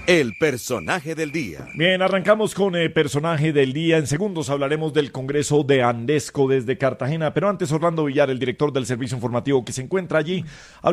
El personaje del día. Bien, arrancamos con el personaje del día. En segundos hablaremos del Congreso de Andesco desde Cartagena. Pero antes, Orlando Villar, el director del servicio informativo que se encuentra allí,